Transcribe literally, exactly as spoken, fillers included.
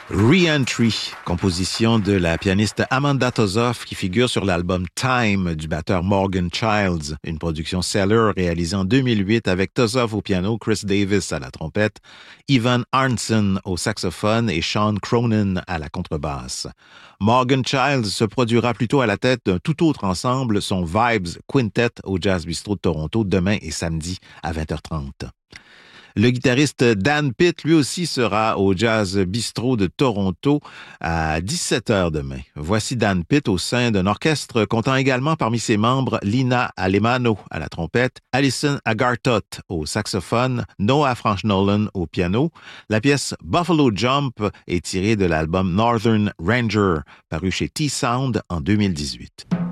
Re-Entry, composition de la pianiste Amanda Tozoff qui figure sur l'album Time du batteur Morgan Childs, une production Cellar réalisée en deux mille huit avec Tozoff au piano, Chris Davis à la trompette, Ivan Arnson au saxophone et Sean Cronin à la contrebasse. Morgan Childs se produira plutôt à la tête d'un tout autre ensemble, son Vibes Quintet au Jazz Bistro de Toronto demain et samedi à vingt heures trente. Le guitariste Dan Pitt, lui aussi, sera au Jazz Bistro de Toronto à dix-sept heures demain. Voici Dan Pitt au sein d'un orchestre comptant également parmi ses membres Lina Alemano à la trompette, Alison Agartot au saxophone, Noah French-Nolan au piano. La pièce Buffalo Jump est tirée de l'album Northern Ranger, paru chez T-Sound en deux mille dix-huit.